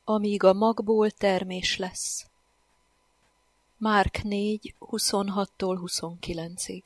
amíg a magból termés lesz. Márk 4, 26-tól 29-ig.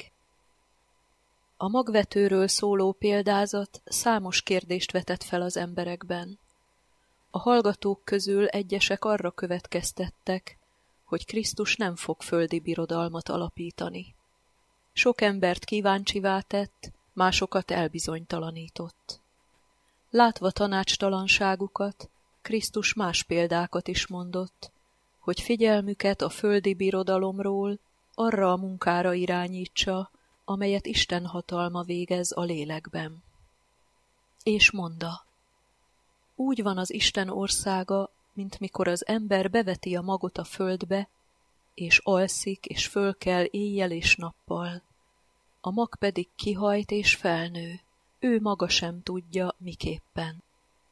A magvetőről szóló példázat számos kérdést vetett fel az emberekben. A hallgatók közül egyesek arra következtettek, hogy Krisztus nem fog földi birodalmat alapítani. Sok embert kíváncsivá tett, másokat elbizonytalanított. Látva tanácstalanságukat, Krisztus más példákat is mondott, hogy figyelmüket a földi birodalomról arra a munkára irányítsa, amelyet Isten hatalma végez a lélekben. És mondta: úgy van az Isten országa, mint mikor az ember beveti a magot a földbe, és alszik, és fölkel éjjel és nappal. A mag pedig kihajt és felnő, ő maga sem tudja, miképpen.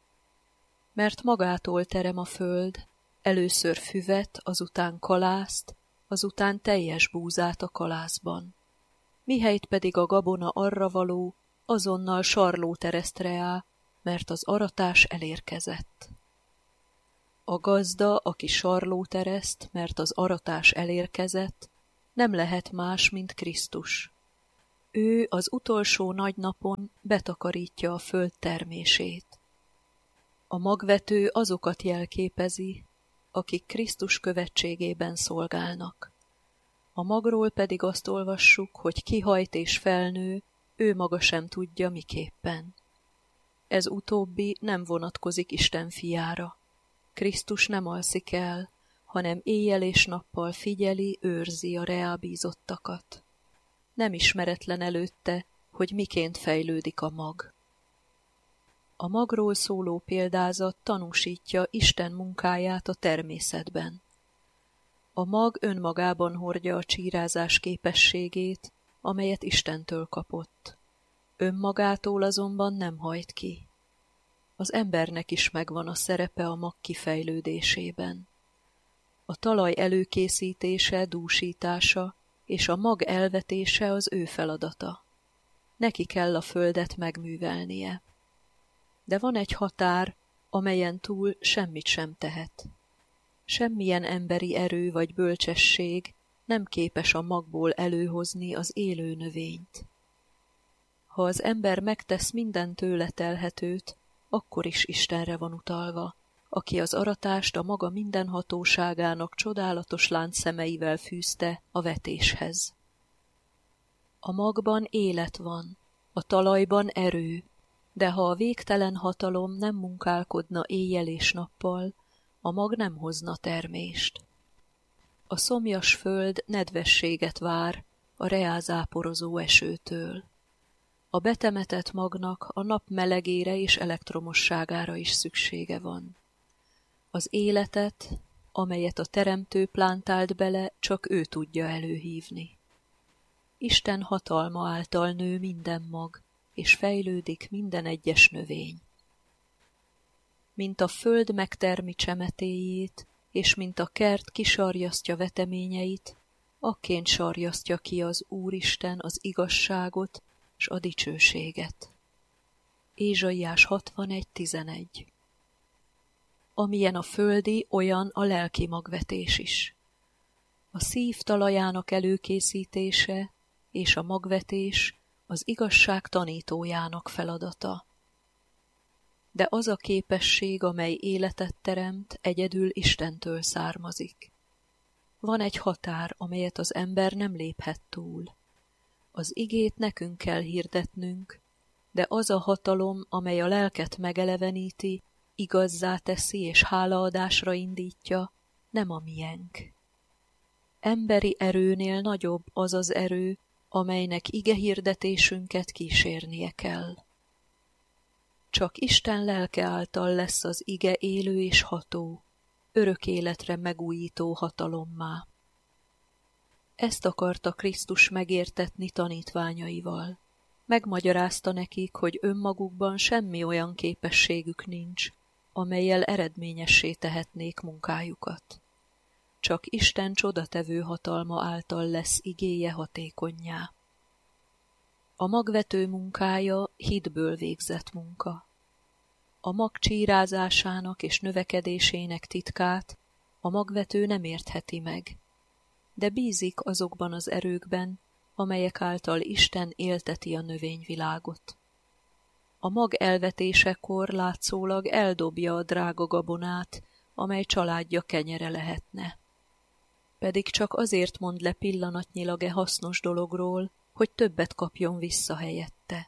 Mert magától terem a föld, először füvet, azután kalászt, azután teljes búzát a kalászban. Mihelyt pedig a gabona arra való, azonnal sarlóteresztre áll, mert az aratás elérkezett. A gazda, aki sarlótereszt, mert az aratás elérkezett, nem lehet más, mint Krisztus. Ő az utolsó nagy napon betakarítja a föld termését. A magvető azokat jelképezi, akik Krisztus követségében szolgálnak. A magról pedig azt olvassuk, hogy kihajt és felnő, ő maga sem tudja miképpen. Ez utóbbi nem vonatkozik Isten fiára. Krisztus nem alszik el, hanem éjjel és nappal figyeli, őrzi a reábízottakat. Nem ismeretlen előtte, hogy miként fejlődik a mag. A magról szóló példázat tanúsítja Isten munkáját a természetben. A mag önmagában hordja a csírázás képességét, amelyet Istentől kapott. Önmagától azonban nem hajt ki. Az embernek is megvan a szerepe a mag kifejlődésében. A talaj előkészítése, dúsítása és a mag elvetése az ő feladata. Neki kell a földet megművelnie. De van egy határ, amelyen túl semmit sem tehet. Semmilyen emberi erő vagy bölcsesség nem képes a magból előhozni az élő növényt. Ha az ember megtesz minden tőle telhetőt, akkor is Istenre van utalva, aki az aratást a maga mindenhatóságának csodálatos láncszemeivel fűzte a vetéshez. A magban élet van, a talajban erő, de ha a végtelen hatalom nem munkálkodna éjjel és nappal, a mag nem hozna termést. A szomjas föld nedvességet vár a reázáporozó esőtől. A betemetett magnak a nap melegére és elektromosságára is szüksége van. Az életet, amelyet a Teremtő plántált bele, csak ő tudja előhívni. Isten hatalma által nő minden mag, és fejlődik minden egyes növény. Mint a föld megtermi csemetéjét, és mint a kert kisarjasztja veteményeit, akként sarjasztja ki az Úristen az igazságot s a dicsőséget. Ézsaiás 61.11. Amilyen a földi, olyan a lelki magvetés is. A szív talajának előkészítése és a magvetés az igazság tanítójának feladata. De az a képesség, amely életet teremt, egyedül Istentől származik. Van egy határ, amelyet az ember nem léphet túl. Az igét nekünk kell hirdetnünk, de az a hatalom, amely a lelket megeleveníti, igazzá teszi és hálaadásra indítja, nem a miénk. Emberi erőnél nagyobb az az erő, amelynek igehirdetésünket kísérnie kell. Csak Isten lelke által lesz az ige élő és ható, örök életre megújító hatalommá. Ezt akarta Krisztus megértetni tanítványaival. Megmagyarázta nekik, hogy önmagukban semmi olyan képességük nincs, amellyel eredményessé tehetnék munkájukat. Csak Isten csodatevő hatalma által lesz igéje hatékonnyá. A magvető munkája hitből végzett munka. A mag csírázásának és növekedésének titkát a magvető nem értheti meg, de bízik azokban az erőkben, amelyek által Isten élteti a növényvilágot. A mag elvetésekor látszólag eldobja a drága gabonát, amely családja kenyere lehetne. Pedig csak azért mond le pillanatnyilag hasznos dologról, hogy többet kapjon vissza helyette.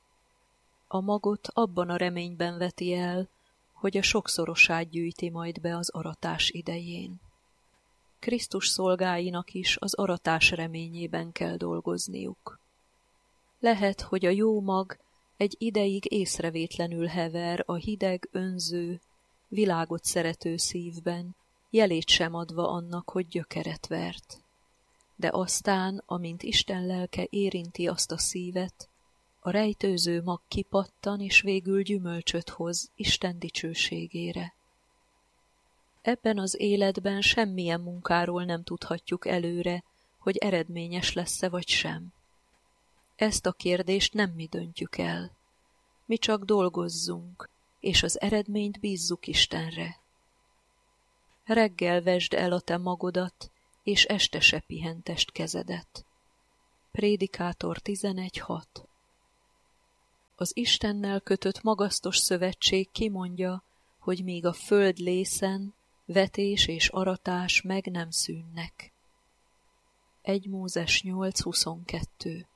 A magot abban a reményben veti el, hogy a sokszorosát gyűjti majd be az aratás idején. Krisztus szolgáinak is az aratás reményében kell dolgozniuk. Lehet, hogy a jó mag egy ideig észrevétlenül hever a hideg, önző, világot szerető szívben, jelét sem adva annak, hogy gyökeret vert. De aztán, amint Isten lelke érinti azt a szívet, a rejtőző mag kipattan és végül gyümölcsöt hoz Isten dicsőségére. Ebben az életben semmilyen munkáról nem tudhatjuk előre, hogy eredményes lesz-e vagy sem. Ezt a kérdést nem mi döntjük el. Mi csak dolgozzunk, és az eredményt bízzuk Istenre. Reggel vesd el a te magodat, és este se pihentest kezedet. Prédikátor 11.6. Az Istennel kötött magasztos szövetség kimondja, hogy míg a föld lészen, vetés és aratás meg nem szűnnek. 1 Mózes 8.22.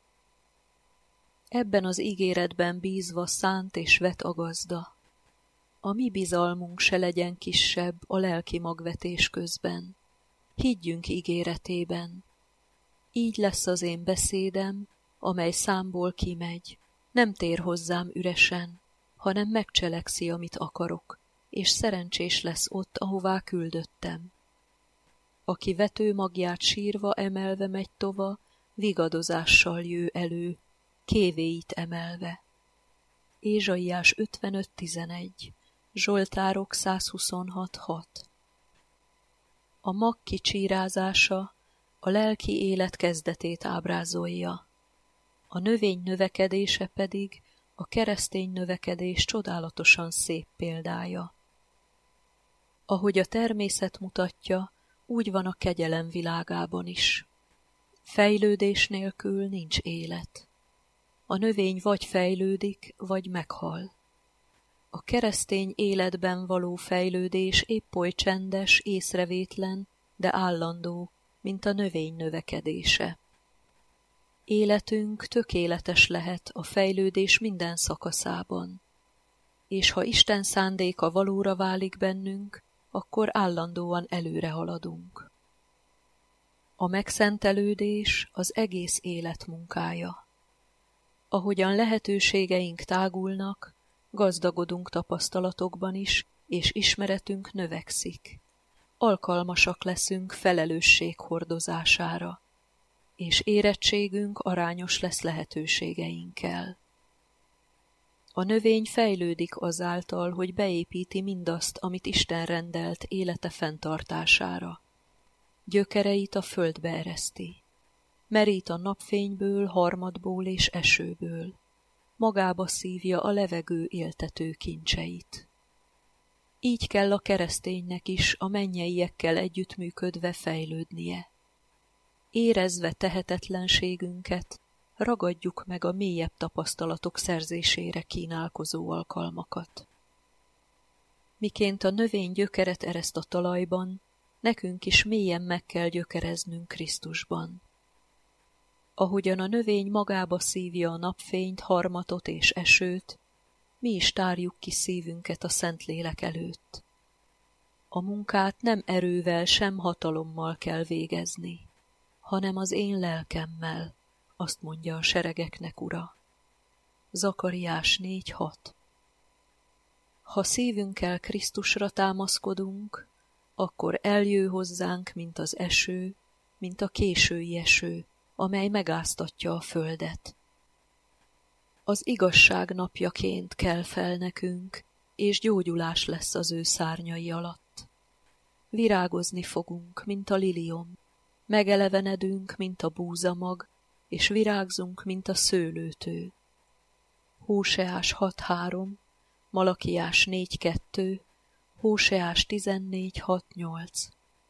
Ebben az ígéretben bízva szánt és vet a gazda. A mi bizalmunk se legyen kisebb a lelki magvetés közben. Higgyünk ígéretében. Így lesz az én beszédem, amely számból kimegy, nem tér hozzám üresen, hanem megcselekszi, amit akarok, és szerencsés lesz ott, ahová küldöttem. Aki vető magját sírva emelve megy tova, vigadozással jő elő, kévéit emelve. Ézsaiás 55.11. Zsoltárok 126.6. A mag kicsírázása a lelki élet kezdetét ábrázolja. A növény növekedése pedig a keresztény növekedés csodálatosan szép példája. Ahogy a természet mutatja, úgy van a kegyelem világában is. Fejlődés nélkül nincs élet. A növény vagy fejlődik, vagy meghal. A keresztény életben való fejlődés épp oly csendes, észrevétlen, de állandó, mint a növény növekedése. Életünk tökéletes lehet a fejlődés minden szakaszában, és ha Isten szándéka valóra válik bennünk, akkor állandóan előre haladunk. A megszentelődés az egész élet munkája. Ahogyan lehetőségeink tágulnak, gazdagodunk tapasztalatokban is, és ismeretünk növekszik. Alkalmasak leszünk felelősség hordozására, és érettségünk arányos lesz lehetőségeinkkel. A növény fejlődik azáltal, hogy beépíti mindazt, amit Isten rendelt élete fenntartására. Gyökereit a földbe ereszti. Merít a napfényből, harmatból és esőből. Magába szívja a levegő éltető kincseit. Így kell a kereszténynek is a mennyeiekkel együttműködve fejlődnie. Érezve tehetetlenségünket, ragadjuk meg a mélyebb tapasztalatok szerzésére kínálkozó alkalmakat. Miként a növény gyökeret ereszt a talajban, nekünk is mélyen meg kell gyökereznünk Krisztusban. Ahogyan a növény magába szívja a napfényt, harmatot és esőt, mi is tárjuk ki szívünket a Szentlélek előtt. A munkát nem erővel, sem hatalommal kell végezni, hanem az én lelkemmel, azt mondja a seregeknek Ura. Zakariás 4.6. Ha szívünkkel Krisztusra támaszkodunk, akkor eljő hozzánk, mint az eső, mint a késői eső, amely megáztatja a földet. Az igazság napjaként kel fel nekünk, és gyógyulás lesz az ő szárnyai alatt. Virágozni fogunk, mint a liliom, megelevenedünk, mint a búzamag, és virágzunk, mint a szőlőtő. Hóseás 6.3, Malakiás 4.2, Hóseás 14.6-8.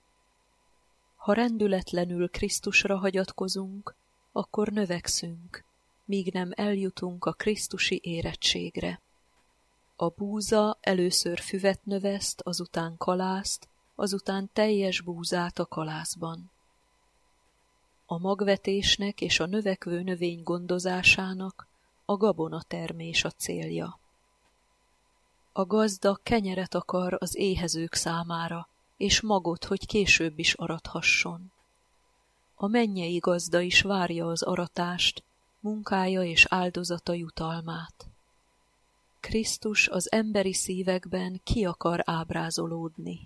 Ha rendületlenül Krisztusra hagyatkozunk, akkor növekszünk, míg nem eljutunk a krisztusi érettségre. A búza először füvet növeszt, azután kalászt, azután teljes búzát a kalászban. A magvetésnek és a növekvő növény gondozásának a gabonatermés a célja. A gazda kenyeret akar az éhezők számára, és magot, hogy később is arathasson. A mennyei gazda is várja az aratást, munkája és áldozata jutalmát. Krisztus az emberi szívekben ki akar ábrázolódni.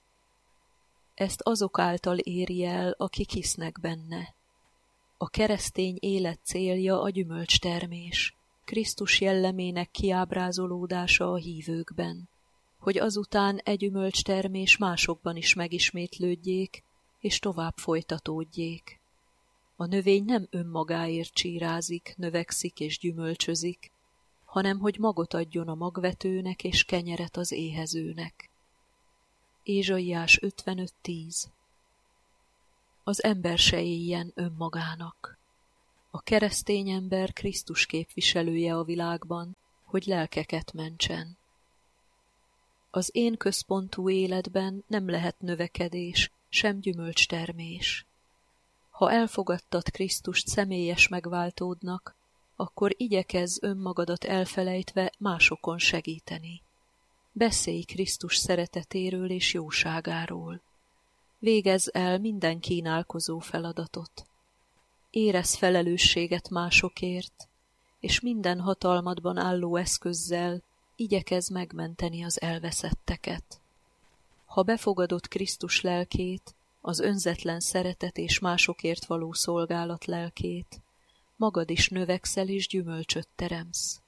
Ezt azok által éri el, akik hisznek benne. A keresztény élet célja a gyümölcstermés, Krisztus jellemének kiábrázolódása a hívőkben, hogy azután gyümölcstermés másokban is megismétlődjék, és tovább folytatódjék. A növény nem önmagáért csírázik, növekszik és gyümölcsözik, hanem hogy magot adjon a magvetőnek és kenyeret az éhezőnek. Ézsaiás 55.10. Az ember se éljen önmagának. A keresztény ember Krisztus képviselője a világban, hogy lelkeket mentsen. Az én központú életben nem lehet növekedés, sem gyümölcstermés. Ha elfogadtad Krisztust személyes megváltódnak, akkor igyekezz önmagadat elfelejtve másokon segíteni. Beszélj Krisztus szeretetéről és jóságáról. Végezz el minden kínálkozó feladatot. Érezz felelősséget másokért, és minden hatalmadban álló eszközzel igyekezz megmenteni az elveszetteket. Ha befogadod Krisztus lelkét, az önzetlen szeretet és másokért való szolgálat lelkét, magad is növekszel és gyümölcsöt teremsz.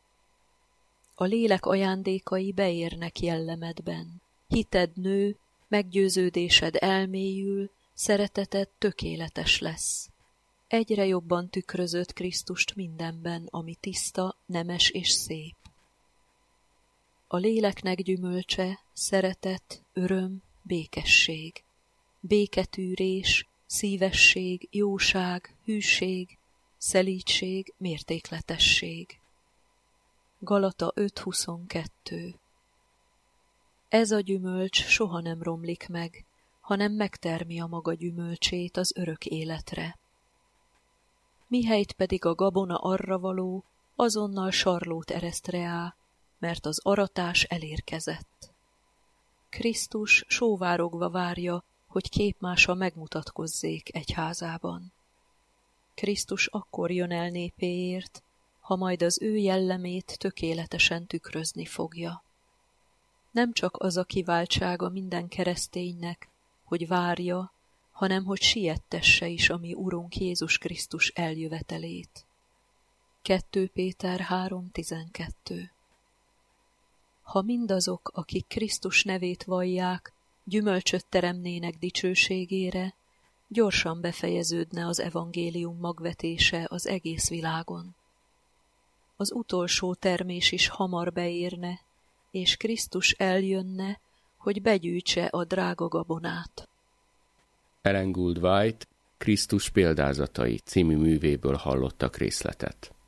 A lélek ajándékai beérnek jellemedben. Hited nő, meggyőződésed elmélyül, szereteted tökéletes lesz. Egyre jobban tükrözöd Krisztust mindenben, ami tiszta, nemes és szép. A léleknek gyümölcse, szeretet, öröm, békesség, béketűrés, szívesség, jóság, hűség, szelídség, mértékletesség. Galata 5.22. Ez a gyümölcs soha nem romlik meg, hanem megtermi a maga gyümölcsét az örök életre. Mihelyt pedig a gabona arra való, azonnal sarlót ereszt reá, mert az aratás elérkezett. Krisztus sóvárogva várja, hogy képmása megmutatkozzék egyházában. Krisztus akkor jön el népéért, ha majd az ő jellemét tökéletesen tükrözni fogja. Nem csak az a kiváltsága minden kereszténynek, hogy várja, hanem hogy siettesse is a mi Urunk Jézus Krisztus eljövetelét. 2 Péter 3.12. Ha mindazok, akik Krisztus nevét vallják, gyümölcsöt teremnének dicsőségére, gyorsan befejeződne az evangélium magvetése az egész világon. Az utolsó termés is hamar beérne, és Krisztus eljönne, hogy begyűjtse a drága gabonát. Ellen Gould White Krisztus példázatai című művéből hallottak részletet.